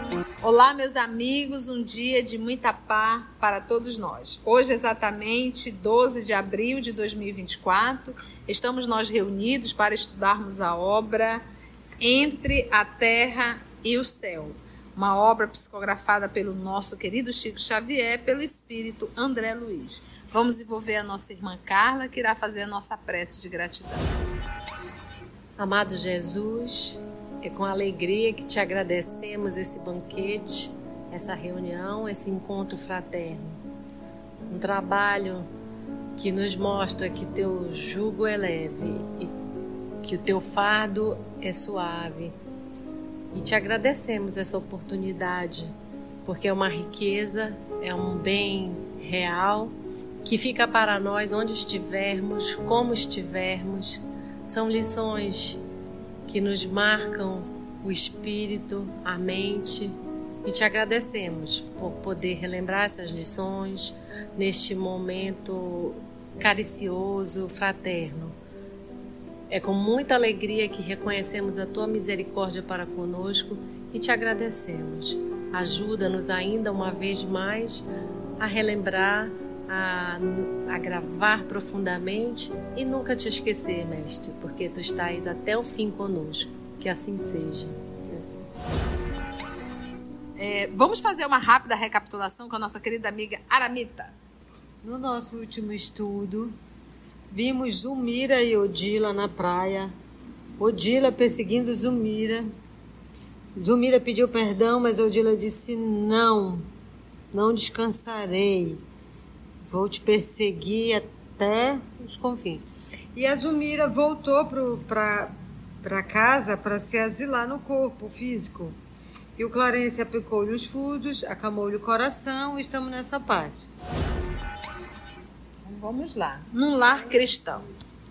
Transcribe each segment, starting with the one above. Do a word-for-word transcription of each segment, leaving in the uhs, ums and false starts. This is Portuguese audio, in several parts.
Olá, meus amigos, um dia de muita paz para todos nós. Hoje, exatamente doze de abril de dois mil e vinte e quatro, estamos nós reunidos para estudarmos a obra Entre a Terra e o Céu, uma obra psicografada pelo nosso querido Chico Xavier, pelo espírito André Luiz. Vamos envolver a nossa irmã Carla, que irá fazer a nossa prece de gratidão. Amado Jesus, é com alegria que te agradecemos esse banquete, essa reunião, esse encontro fraterno. Um trabalho que nos mostra que teu jugo é leve e que o teu fardo é suave. E te agradecemos essa oportunidade, porque é uma riqueza, é um bem real, que fica para nós onde estivermos, como estivermos. São lições que nos marcam o espírito, a mente, e te agradecemos por poder relembrar essas lições neste momento caricioso, fraterno. É com muita alegria que reconhecemos a tua misericórdia para conosco e te agradecemos. Ajuda-nos ainda uma vez mais a relembrar, a, a gravar profundamente e nunca te esquecer, Mestre, porque tu estás até o fim conosco. Que assim seja. Que assim seja. É, vamos fazer uma rápida recapitulação com a nossa querida amiga Aramita. No nosso último estudo, vimos Zulmira e Odila na praia. Odila perseguindo Zulmira. Zulmira pediu perdão, mas Odila disse: não, não descansarei. Vou te perseguir até os confins. E a Zulmira voltou para casa para se asilar no corpo físico. E o Clarence aplicou-lhe os fudos, acalmou-lhe o coração, e estamos nessa parte. Vamos lá. Num lar cristão.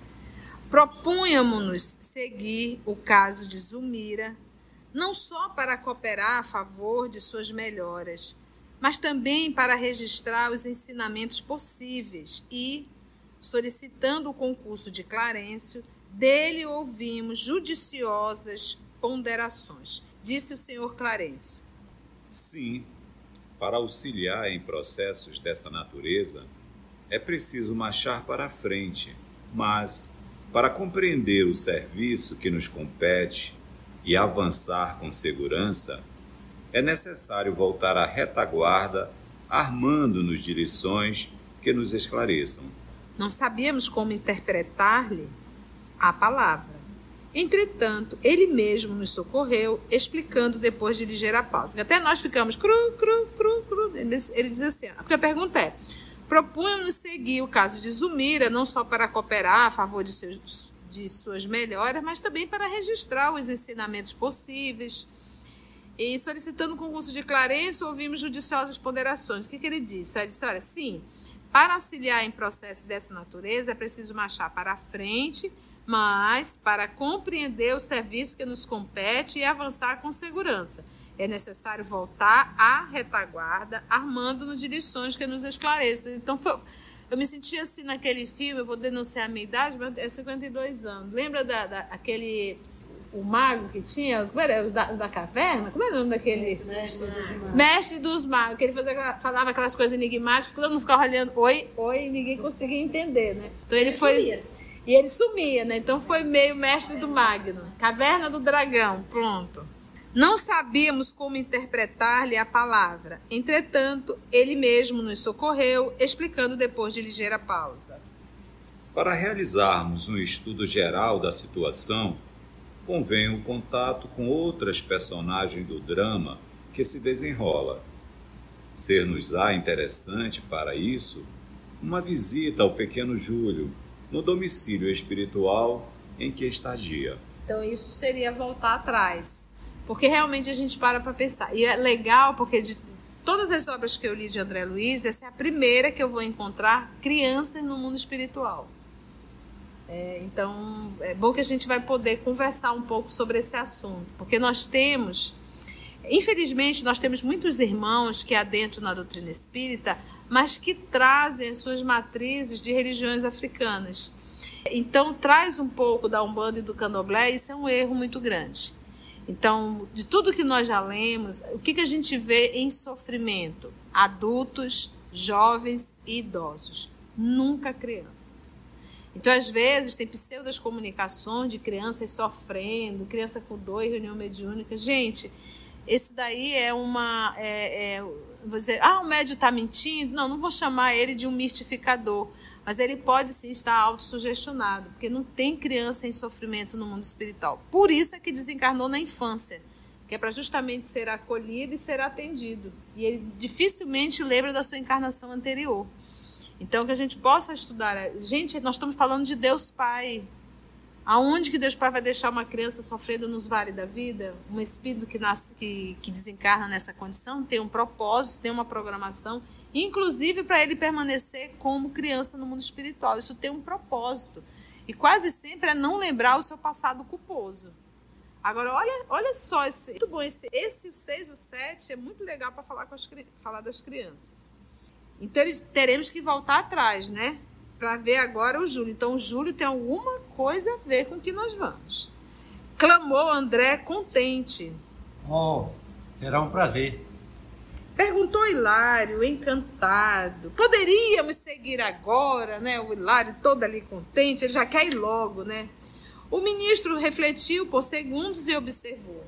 Propunhamos-nos seguir o caso de Zulmira, não só para cooperar a favor de suas melhoras, mas também para registrar os ensinamentos possíveis e, solicitando o concurso de Clarencio, dele ouvimos judiciosas ponderações. Disse o senhor Clarencio. Sim, para auxiliar em processos dessa natureza, é preciso marchar para a frente, mas, para compreender o serviço que nos compete e avançar com segurança, é necessário voltar à retaguarda, armando-nos de lições que nos esclareçam. Não sabíamos como interpretar-lhe a palavra. Entretanto, ele mesmo nos socorreu, explicando depois de ligeira pausa. Até nós ficamos cru, cru, cru, cru. Ele, ele diz assim, porque a pergunta é: propunhamos seguir o caso de Zulmira, não só para cooperar a favor de, seus, de suas melhoras, mas também para registrar os ensinamentos possíveis. E solicitando o concurso de Clarencio, ouvimos judiciosas ponderações. O que, que ele disse? Ele disse, olha, sim, para auxiliar em processos dessa natureza é preciso marchar para a frente, mas para compreender o serviço que nos compete e avançar com segurança. É necessário voltar à retaguarda, armando-nos de lições que nos esclareçam. Então, foi, eu me senti assim naquele filme, eu vou denunciar a minha idade, mas é cinquenta e dois anos. Lembra da, da, aquele, o mago que tinha, como era, o da, o da caverna? Como era o nome daquele? Mestre dos magos. Mestre dos magos, que ele fazia, falava aquelas coisas enigmáticas, todo mundo ficava olhando, oi, oi, e ninguém conseguia entender, né? Então ele, ele foi... Sumia. E ele sumia, né? Então foi meio mestre do Magno. Caverna do Dragão, pronto. Não sabíamos como interpretar-lhe a palavra. Entretanto, ele mesmo nos socorreu, explicando depois de ligeira pausa. Para realizarmos um estudo geral da situação, convém o contato com outras personagens do drama que se desenrola. Ser-nos-á interessante para isso uma visita ao pequeno Júlio, no domicílio espiritual em que estagia. Então isso seria voltar atrás, porque realmente a gente para para pensar. E é legal porque de todas as obras que eu li de André Luiz, essa é a primeira que eu vou encontrar crianças no mundo espiritual. É, então é bom que a gente vai poder conversar um pouco sobre esse assunto, porque nós temos, infelizmente, nós temos muitos irmãos que adentram na doutrina espírita, mas que trazem as suas matrizes de religiões africanas. Então, traz um pouco da Umbanda e do Candomblé, isso é um erro muito grande. Então, de tudo que nós já lemos, o que, que a gente vê em sofrimento? Adultos, jovens e idosos. Nunca crianças. Então, às vezes, tem pseudas comunicações de crianças sofrendo, criança com dor e reunião mediúnica. Gente, esse daí é uma... É, é, vou dizer, ah, o médium está mentindo? Não, não vou chamar ele de um mistificador. Mas ele pode, sim, estar autossugestionado, porque não tem criança em sofrimento no mundo espiritual. Por isso é que desencarnou na infância, que é para justamente ser acolhido e ser atendido. E ele dificilmente lembra da sua encarnação anterior. Então, que a gente possa estudar... Gente, nós estamos falando de Deus Pai. Aonde que Deus Pai vai deixar uma criança sofrendo nos vales da vida? Um espírito que, nasce, que, que desencarna nessa condição tem um propósito, tem uma programação, inclusive para ele permanecer como criança no mundo espiritual. Isso tem um propósito. E quase sempre é não lembrar o seu passado culposo. Agora, olha, olha só, esse, muito bom, esse, esse o seis, o sete, é muito legal para falar, com as, falar das crianças. Então, teremos que voltar atrás, né? Para ver agora o Júlio. Então, o Júlio tem alguma coisa a ver com o que nós vamos. Clamou André contente. Oh, será um prazer. Perguntou Hilário, encantado. Poderíamos seguir agora, né? O Hilário todo ali contente, ele já quer ir logo, né? O ministro refletiu por segundos e observou.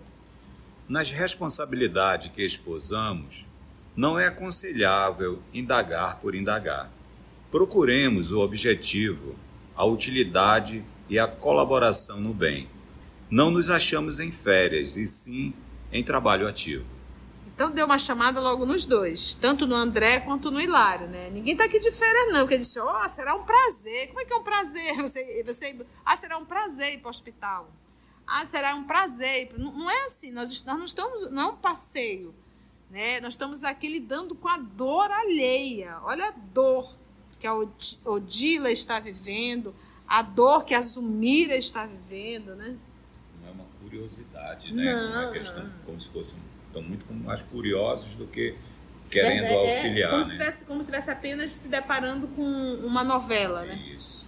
Nas responsabilidades que esposamos, não é aconselhável indagar por indagar. Procuremos o objetivo, a utilidade e a colaboração no bem. Não nos achamos em férias, e sim em trabalho ativo. Então deu uma chamada logo nos dois, tanto no André quanto no Hilário, né? Ninguém tá aqui de férias não, porque ele disse, ó, oh, será um prazer. Como é que é um prazer? Você, você, ah, será um prazer ir para o hospital. Ah, será um prazer. Não, não é assim, nós, nós não estamos, não é um passeio, né? Nós estamos aqui lidando com a dor alheia. Olha a dor que a Odila está vivendo, a dor que a Zumira está vivendo, né? Não é uma curiosidade, né? Não, não é questão, não. como se fossem estão muito mais curiosos do que querendo é, é, auxiliar. Como, né? se tivesse, como se estivesse apenas se deparando com uma novela, né? Isso.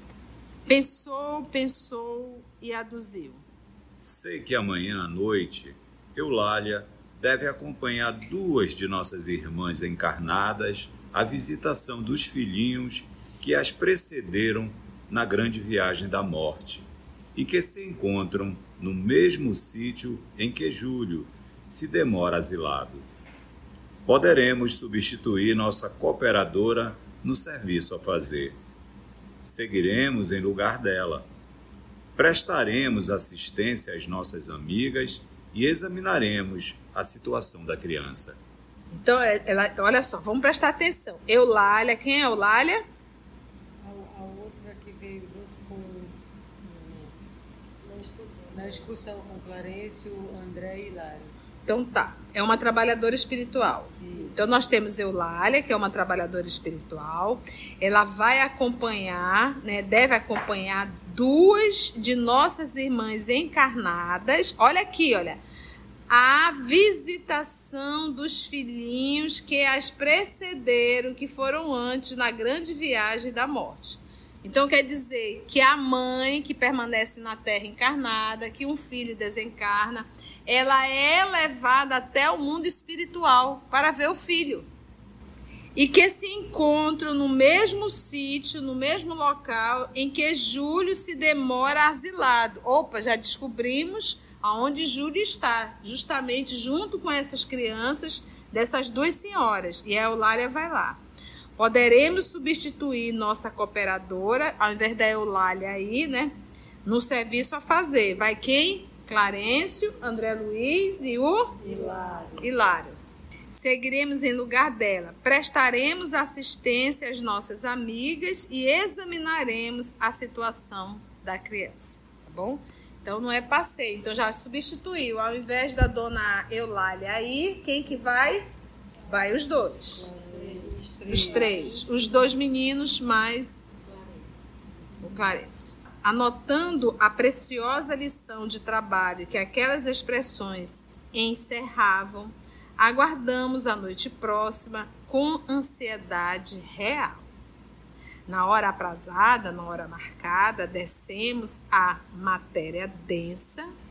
Pensou, pensou e aduziu. Sei que amanhã à noite, Eulália deve acompanhar duas de nossas irmãs encarnadas à visitação dos filhinhos que as precederam na grande viagem da morte e que se encontram no mesmo sítio em que Júlio se demora asilado. Poderemos substituir nossa cooperadora no serviço a fazer. Seguiremos em lugar dela. Prestaremos assistência às nossas amigas e examinaremos a situação da criança. Então, ela, olha só, vamos prestar atenção. Eulália, quem é Eulália? A, a outra que veio junto com na excursão, na excursão com Clarencio, André e Hilário. Então tá, é uma trabalhadora espiritual. Isso. Então nós temos Eulália, que é uma trabalhadora espiritual. Ela vai acompanhar, né, deve acompanhar duas de nossas irmãs encarnadas. Olha aqui, olha. A visitação dos filhinhos que as precederam, que foram antes na grande viagem da morte. Então quer dizer que a mãe que permanece na terra encarnada, que um filho desencarna, ela é levada até o mundo espiritual para ver o filho. E que se encontram no mesmo sítio, no mesmo local em que Júlio se demora asilado. Opa, já descobrimos aonde Júlio está, justamente junto com essas crianças dessas duas senhoras. E a Eulália vai lá. Poderemos substituir nossa cooperadora, ao invés da Eulália aí, né? No serviço a fazer. Vai quem? Clarencio, André Luiz e o Hilário. Hilário. Seguiremos em lugar dela. Prestaremos assistência às nossas amigas e examinaremos a situação da criança. Tá bom? Então não é passeio. Então já substituiu. Ao invés da dona Eulália aí, quem que vai? Vai os dois. Os três. Os três. Os dois meninos mais o Clarencio. Anotando a preciosa lição de trabalho que aquelas expressões encerravam, aguardamos a noite próxima com ansiedade real. Na hora aprazada, na hora marcada, descemos a matéria densa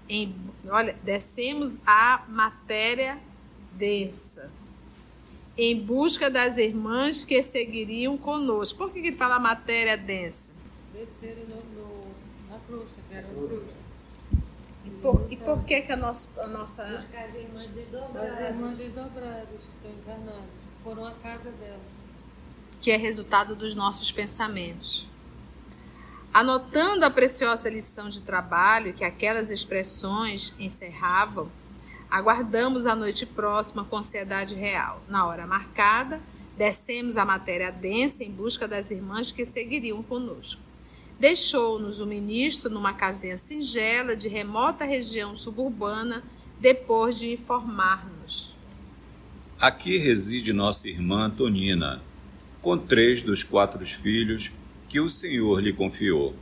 Em, olha, descemos a matéria densa, em busca das irmãs que seguiriam conosco. Por que, que ele fala matéria densa? Desceram no, no, na crosta, que era uma crosta. E por, e por que, que a, nosso, a nossa... Buscar as irmãs desdobradas. As irmãs desdobradas estão encarnadas. Foram à casa delas. Que é resultado dos nossos pensamentos. Anotando a preciosa lição de trabalho que aquelas expressões encerravam, aguardamos a noite próxima com ansiedade real. Na hora marcada, descemos a matéria densa em busca das irmãs que seguiriam conosco. Deixou-nos o ministro numa casinha singela de remota região suburbana, depois de informar-nos. Aqui reside nossa irmã Antonina, com três dos quatro filhos que o Senhor lhe confiou.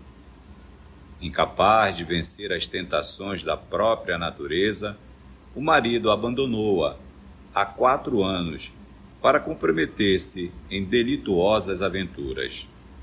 Incapaz de vencer as tentações da própria natureza, o marido abandonou-a há quatro anos para comprometer-se em delituosas aventuras.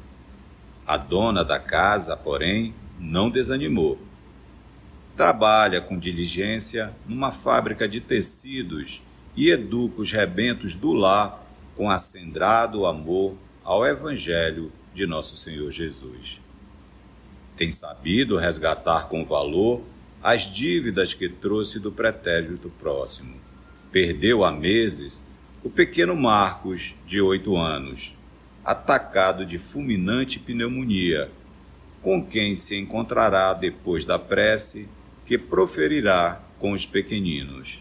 A dona da casa, porém, não desanimou. Trabalha com diligência numa fábrica de tecidos e educa os rebentos do lar com acendrado amor ao Evangelho de nosso Senhor Jesus. Tem sabido resgatar com valor as dívidas que trouxe do pretérito próximo. Perdeu há meses o pequeno Marcos, de oito anos, atacado de fulminante pneumonia, com quem se encontrará depois da prece que proferirá com os pequeninos.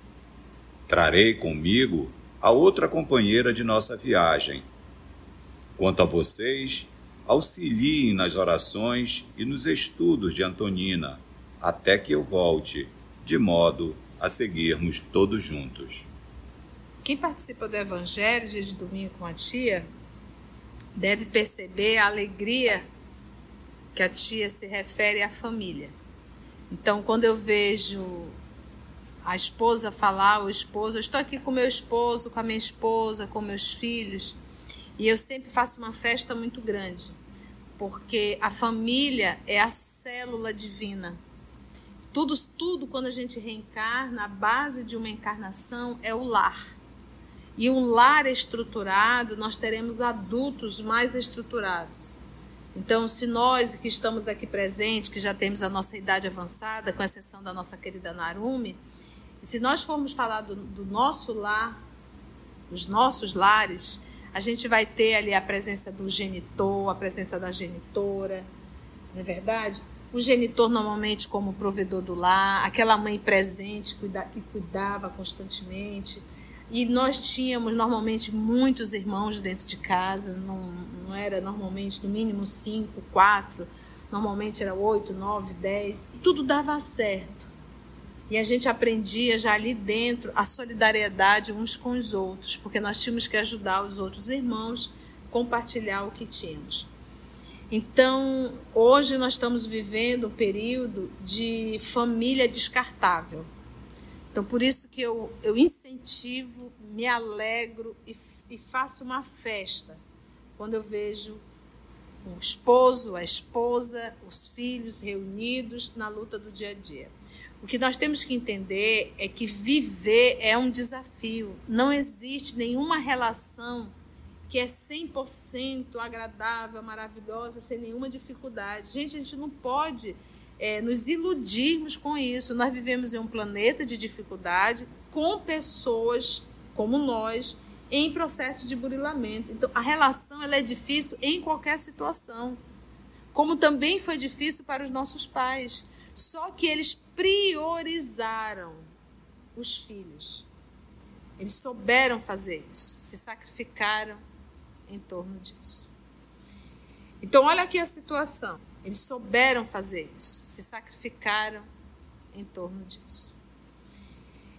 Trarei comigo a outra companheira de nossa viagem. Quanto a vocês, auxiliem nas orações e nos estudos de Antonina, até que eu volte, de modo a seguirmos todos juntos. Quem participa do Evangelho, dia de domingo com a tia, deve perceber a alegria que a tia se refere à família. Então, quando eu vejo a esposa falar, o esposo, eu estou aqui com meu esposo, com a minha esposa, com meus filhos, e eu sempre faço uma festa muito grande, porque a família é a célula divina. Tudo, tudo quando a gente reencarna, a base de uma encarnação é o lar. E um lar estruturado, nós teremos adultos mais estruturados. Então, se nós que estamos aqui presentes, que já temos a nossa idade avançada, com exceção da nossa querida Narumi, se nós formos falar do, do nosso lar, dos nossos lares, a gente vai ter ali a presença do genitor, a presença da genitora, não é verdade? O genitor normalmente como provedor do lar, aquela mãe presente que cuidava constantemente. E nós tínhamos normalmente muitos irmãos dentro de casa, não, não era normalmente no mínimo cinco, quatro, normalmente era oito, nove, dez. Tudo dava certo. E a gente aprendia já ali dentro a solidariedade uns com os outros, porque nós tínhamos que ajudar os outros irmãos a compartilhar o que tínhamos. Então, hoje nós estamos vivendo um período de família descartável. Então, por isso que eu, eu incentivo, me alegro e, e faço uma festa quando eu vejo o esposo, a esposa, os filhos reunidos na luta do dia a dia. O que nós temos que entender é que viver é um desafio. Não existe nenhuma relação que é cem por cento agradável, maravilhosa, sem nenhuma dificuldade. Gente, a gente não pode é, nos iludirmos com isso. Nós vivemos em um planeta de dificuldade, com pessoas como nós, em processo de burilamento. Então, a relação ela é difícil em qualquer situação, como também foi difícil para os nossos pais. Só que eles priorizaram os filhos. Eles souberam fazer isso, se sacrificaram em torno disso. Então, olha aqui a situação. Eles souberam fazer isso, se sacrificaram em torno disso.